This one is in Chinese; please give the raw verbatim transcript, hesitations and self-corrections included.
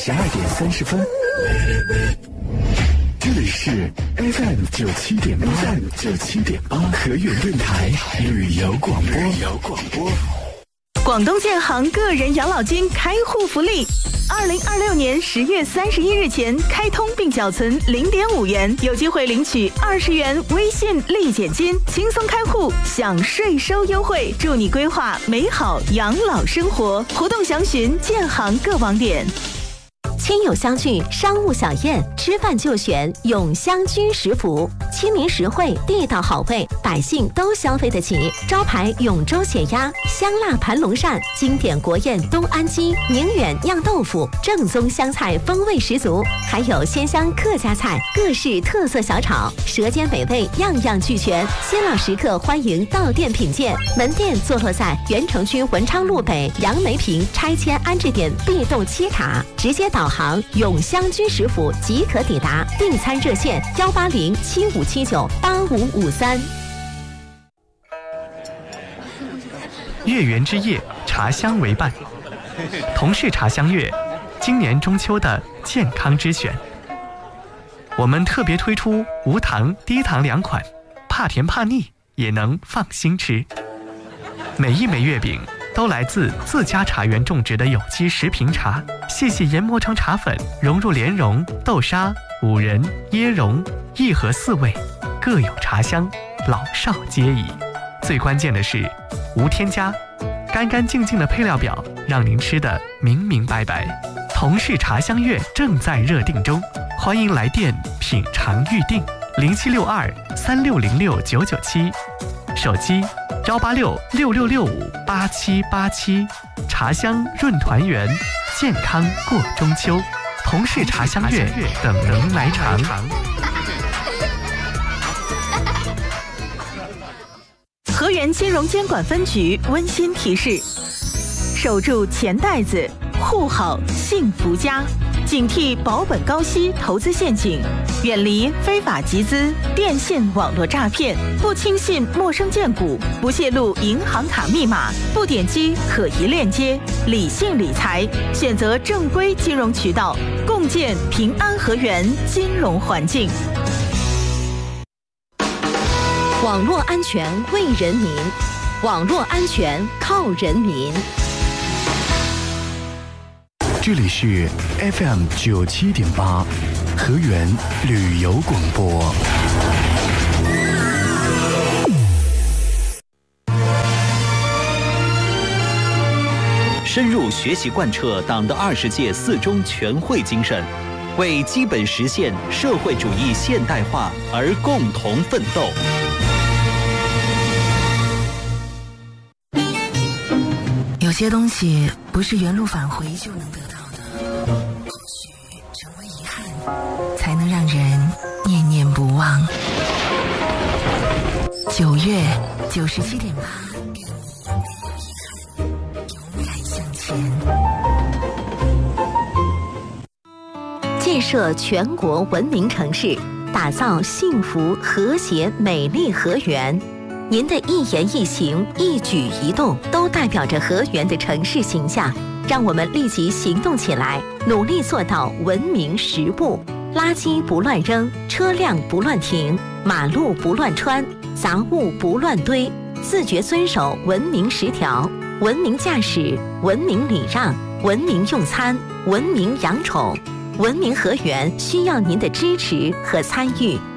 十二点三十分。这里是 F M 九七点八 ，F M 九七点八河源电台旅游广播。旅游广播。 广东建行个人养老金开户福利，二零二六年十月三十一日前开通并缴存零点五元，有机会领取二十元微信立减金，轻松开户享税收优惠，助你规划美好养老生活。活动详询建行各网点。 亲友相聚，商务小宴，吃饭就选永香居食府，亲民实惠，地道好味，百姓都消费得起。招牌永州血鸭、香辣盘龙鳝，经典国宴东安鸡、宁远酿豆腐，正宗湘菜风味十足，还有鲜香客家菜，各式特色小炒，舌尖美味样样俱全。新老食客欢迎到店品鉴，门店坐落在原城区文昌路北杨梅坪拆迁安置点 B 栋七塔，直接导航永香居食府即可抵达，订餐热线幺八零七五七九八五五三。 月圆之夜，茶香为伴，同是茶香月，今年中秋的健康之选，我们特别推出无糖低糖两款，怕甜怕腻也能放心吃。每一枚月饼都来自自家茶园种植的有机食品茶，细细研磨成茶粉，融入莲蓉、豆沙、五仁、椰蓉，一盒四味，各有茶香，老少皆宜。最关键的是无添加，干干净净的配料表，让您吃得明明白白。同是茶香月正在热定中，欢迎来电品尝预定零七六二三六零六九九七，手机幺八六六六六五八七八七。茶香润团圆，健康过中秋，同是茶香月，等能来尝。 河源金融监管分局温馨提示：守住钱袋子，护好幸福家，警惕保本高息投资陷阱，远离非法集资、电信网络诈骗，不轻信陌生荐股，不泄露银行卡密码，不点击可疑链接，理性理财，选择正规金融渠道，共建平安河源金融环境。 网络安全为人民，网络安全靠人民。 这里是 F M 九七点八河源旅游广播。 深入学习贯彻党的二十届四中全会精神，为基本实现社会主义现代化而共同奋斗。 有些东西不是原路返回就能得到的，或许成为遗憾，才能让人念念不忘。九月九十七点八，愿你没有遗憾，勇敢向前。 建设全国文明城市，打造幸福、和谐、美丽河源。您的一言一行、一举一动都代表着河源的城市形象，让我们立即行动起来，努力做到文明实步，垃圾不乱扔，车辆不乱停，马路不乱穿，杂物不乱堆，自觉遵守文明十条，文明驾驶，文明礼让，文明用餐，文明养宠。文明河源需要您的支持和参与。